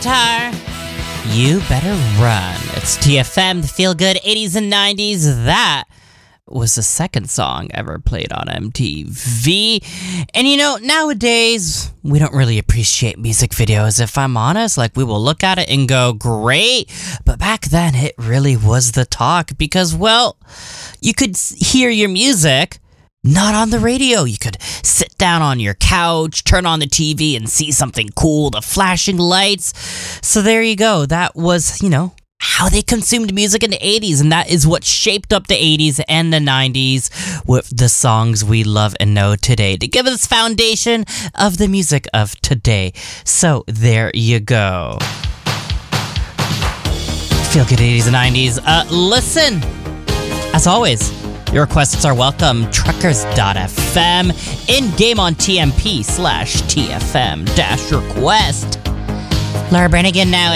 guitar, you better run. It's TFM, the Feel Good 80s and 90s. That was the second song ever played on MTV. And you know, nowadays, we don't really appreciate music videos, if I'm honest. Like, we will look at it and go, great. But back then, it really was the talk because, well, you could hear your music not on the radio. You could sit down on your couch, turn on the TV, and see something cool, the flashing lights. So there you go. That was, you know, how they consumed music in the 80s, and that is what shaped up the 80s and the 90s with the songs we love and know today to give us foundation of the music of today. So there you go. Feel Good 80s and 90s. Listen, as always, your requests are welcome. Truckers.fm, in-game on TMP/TFM-request. Laura Brannigan now